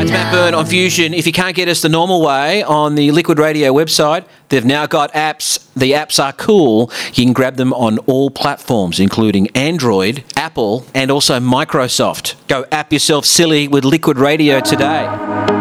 It's Matt Byrne on Fusion. If you can't get us the normal way on the Liquid Radio website, they've now got apps. The apps are cool. You can grab them on all platforms, including Android, Apple, and also Microsoft. Go app yourself silly with Liquid Radio today.